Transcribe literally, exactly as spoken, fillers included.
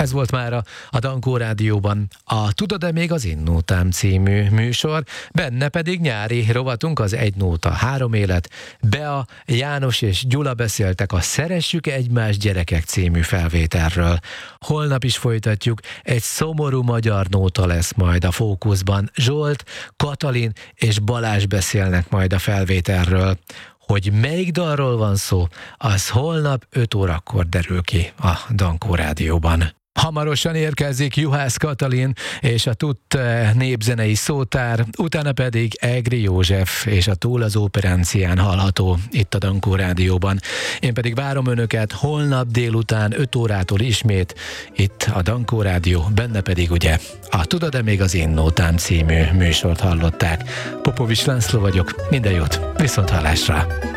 Ez volt már a, a Dankó Rádióban a Tudod-e még az Innótám című műsor, benne pedig nyári rovatunk az Egy nóta, három élet. Bea, János és Gyula beszéltek a Szeressük egymást gyerekek című felvételről. Holnap is folytatjuk, egy szomorú magyar nóta lesz majd a fókuszban. Zsolt, Katalin és Balázs beszélnek majd a felvételről. Hogy melyik dalról van szó, az holnap öt órakor derül ki a Dankó Rádióban. Hamarosan érkezik Juhász Katalin és a Tutt népzenei szótár, utána pedig Egri József és a Túl az Operencián hallható itt a Dankó Rádióban. Én pedig várom önöket holnap délután öt órától ismét itt a Dankó Rádió, benne pedig ugye a Tudod-e még az Innótám című műsort hallották. Popovics László vagyok, minden jót, viszont hallásra!